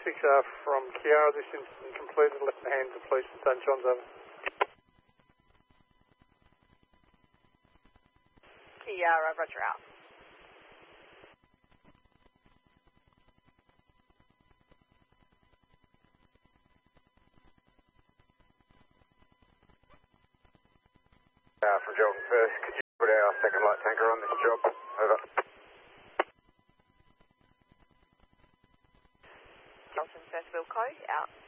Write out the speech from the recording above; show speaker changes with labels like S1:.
S1: from Kiara, this incident completed, left in the hands of police in St John's, over.
S2: Kiara, roger out.
S3: From Jordan first, could you put our second light tanker on this job? Over.
S2: Johnson, first Wilco, out.